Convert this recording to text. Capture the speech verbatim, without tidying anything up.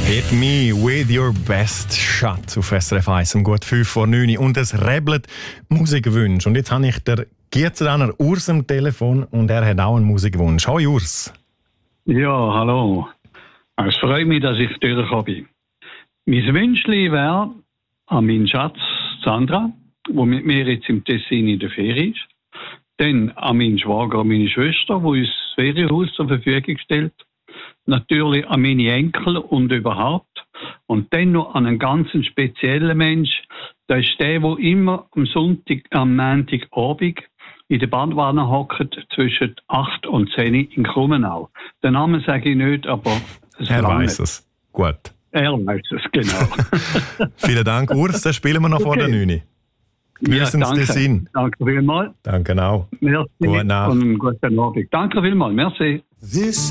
Hit me with your best shot auf S R F eins um gut fünf vor neun und es rebelt Musikwunsch. Und jetzt habe ich den Gierzendaner Urs am Telefon und er hat auch einen Musikwunsch. Hallo Urs. Ja, hallo. Es freut mich, dass ich durchgekommen bin. Mein Wünschli wäre an meinen Schatz Sandra, die mit mir jetzt im Tessin in der Ferie ist. Dann an meinen Schwager und meine Schwester, die uns das Ferienhaus zur Verfügung stellt. Natürlich an meine Enkel und überhaupt. Und dann noch an einen ganz speziellen Mensch. Das ist der, der immer am Sonntag, am Montagabend in der Badwanne hockt zwischen acht und zehn in Krummenau. Den Namen sage ich nicht, aber es er weiß es. Gut. Er weiß es, genau. Vielen Dank, Urs. Das spielen wir noch okay. vor der neun. Geniessen ja, Sie den Sinn. Danke vielmals. Danke auch. Merci. Gute Nacht. Und guten Abend. Danke vielmals. Merci. This